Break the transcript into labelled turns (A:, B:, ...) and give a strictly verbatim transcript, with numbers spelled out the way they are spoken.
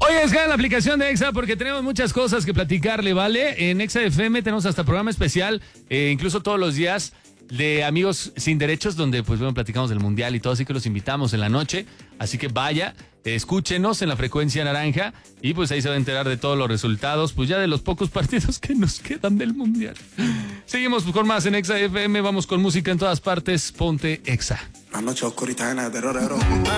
A: Oye, descarga la aplicación de Exa porque tenemos muchas cosas que platicarle, ¿vale? En Exa F M tenemos hasta programa especial, eh, incluso todos los días, de Amigos Sin Derechos, donde pues bueno, platicamos del Mundial y todo, así que los invitamos en la noche. Así que vaya, eh, escúchenos en la frecuencia naranja y pues ahí se va a enterar de todos los resultados, pues ya de los pocos partidos que nos quedan del Mundial. Seguimos con más en Exa F M, vamos con música en todas partes, ponte Exa.
B: La noche oscuridad, terror,